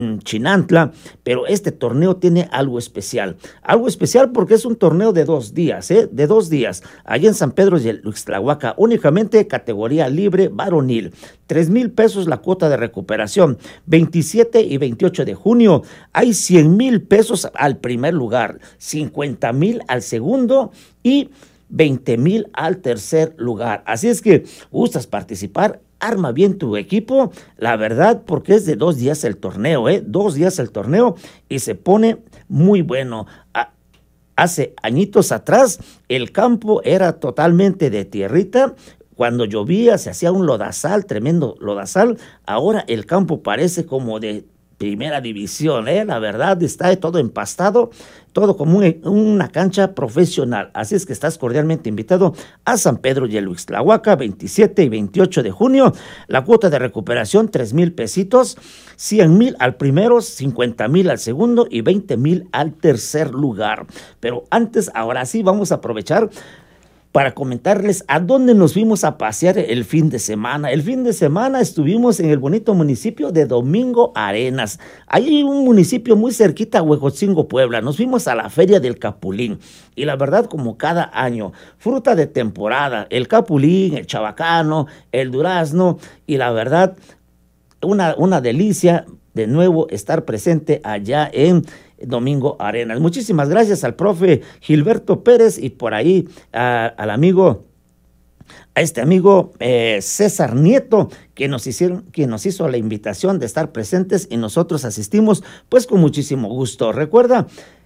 Chinantla, pero este torneo tiene algo especial porque es un torneo de 2 días, de 2 días, allá en San Pedro de Ixtlahuaca, únicamente categoría libre varonil, 3,000 pesos la cuota de recuperación, 27 y 28 de junio, hay 100,000 pesos al primer lugar, 50,000 al segundo y 20,000 al tercer lugar, así es que gustas participar, arma bien tu equipo, la verdad, porque es de 2 días el torneo, 2 días el torneo y se pone muy bueno. Hace añitos atrás el campo era totalmente de tierrita, cuando llovía se hacía un lodazal, tremendo lodazal, ahora el campo parece como de primera división, la verdad está todo empastado, todo como una cancha profesional, así es que estás cordialmente invitado a San Pedro y Ixtlahuaca, 27 y 28 de junio, la cuota de recuperación 3,000 pesitos, 100,000 al primero, 50,000 al segundo y 20,000 al tercer lugar, pero antes, ahora sí, vamos a aprovechar para comentarles a dónde nos fuimos a pasear el fin de semana. El fin de semana estuvimos en el bonito municipio de Domingo Arenas. Hay un municipio muy cerquita a Huejotzingo, Puebla. Nos fuimos a la Feria del Capulín. Y la verdad, como cada año, fruta de temporada, el capulín, el chabacano, el durazno. Y la verdad, una delicia de nuevo estar presente allá en Domingo Arenas. Muchísimas gracias al profe Gilberto Pérez y por ahí al amigo, a este amigo César Nieto, que nos hizo la invitación de estar presentes y nosotros asistimos pues con muchísimo gusto. Recuerda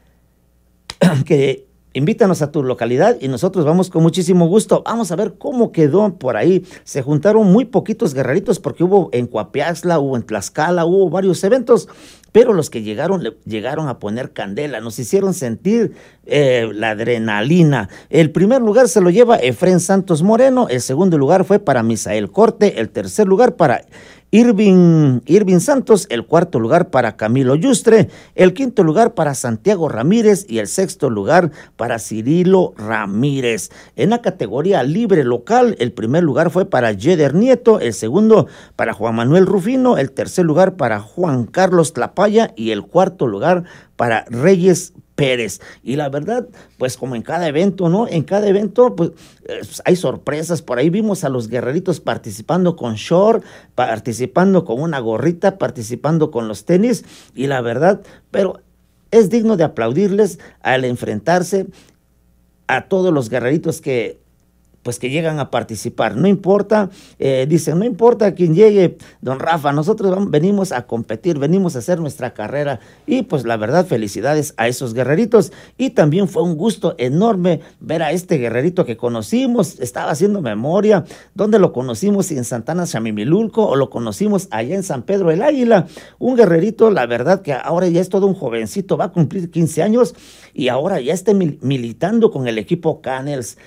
que invítanos a tu localidad y nosotros vamos con muchísimo gusto. Vamos a ver cómo quedó por ahí. Se juntaron muy poquitos guerreritos porque hubo en Coapiaxtla, hubo en Tlaxcala, hubo varios eventos, pero los que llegaron a poner candela, nos hicieron sentir la adrenalina. El primer lugar se lo lleva Efrén Santos Moreno, el segundo lugar fue para Misael Corte, el tercer lugar para Irving Santos, el cuarto lugar para Camilo Yustre, el quinto lugar para Santiago Ramírez y el sexto lugar para Cirilo Ramírez. En la categoría libre local, el primer lugar fue para Yeder Nieto, el segundo para Juan Manuel Rufino, el tercer lugar para Juan Carlos Tlapaya y el cuarto lugar para Reyes Pérez. Y la verdad, pues como en cada evento, ¿no? En cada evento, pues hay sorpresas. Por ahí vimos a los guerreritos participando con short, participando con una gorrita, participando con los tenis. Y la verdad, pero es digno de aplaudirles al enfrentarse a todos los guerreritos que llegan a participar, no importa, dicen, no importa quién llegue, don Rafa, nosotros venimos a competir, venimos a hacer nuestra carrera, y pues la verdad, felicidades a esos guerreritos, y también fue un gusto enorme ver a este guerrerito que conocimos, estaba haciendo memoria, ¿dónde lo conocimos? En Santana Xamimilulco, o lo conocimos allá en San Pedro el Águila, un guerrerito, la verdad que ahora ya es todo un jovencito, va a cumplir 15 años, y ahora ya está militando con el equipo Canels,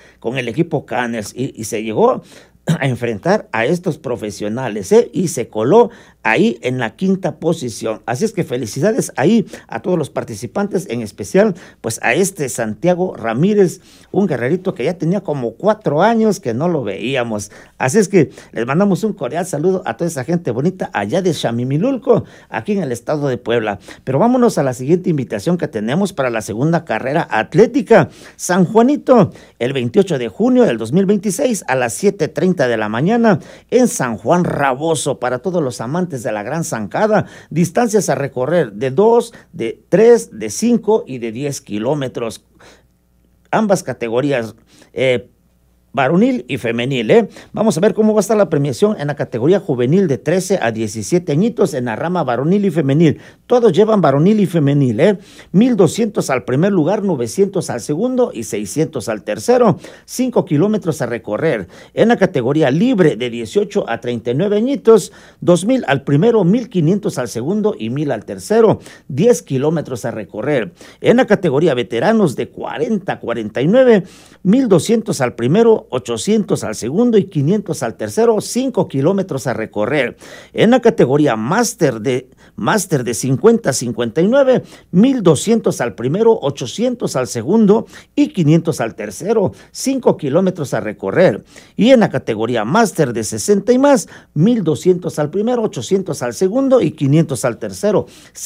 y se llegó a enfrentar a estos profesionales, y se coló ahí en la quinta posición. Así es que felicidades ahí a todos los participantes, en especial pues a este Santiago Ramírez, un guerrerito que ya tenía como 4 años que no lo veíamos. Así es que les mandamos un cordial saludo a toda esa gente bonita allá de Xamimilulco, aquí en el estado de Puebla. Pero vámonos a la siguiente invitación que tenemos para la segunda carrera atlética. San Juanito, el 28 de junio del 2026 a las 7:30 de la mañana en San Juan Raboso, para todos los amantes de la Gran Zancada, distancias a recorrer de 2, de 3, de 5 y de 10 kilómetros. Ambas categorías, varonil y femenil, Vamos a ver cómo va a estar la premiación en la categoría juvenil de 13 a 17 añitos en la rama varonil y femenil. Todos llevan varonil y femenil, 1,200 al primer lugar, 900 al segundo y 600 al tercero. 5 kilómetros a recorrer. En la categoría libre de 18 a 39 añitos, 2,000 al primero, 1,500 al segundo y 1,000 al tercero. 10 kilómetros a recorrer. En la categoría veteranos de 40 a 49, 1,200 al primero, 800 al segundo y 500 al tercero, 5 kilómetros a recorrer. En la categoría máster de 50 a 59, 1,200 al primero, 800 al segundo y 500 al tercero, 5 kilómetros a recorrer. Y en la categoría máster de 60 y más, 1,200 al primero, 800 al segundo y 500 al tercero.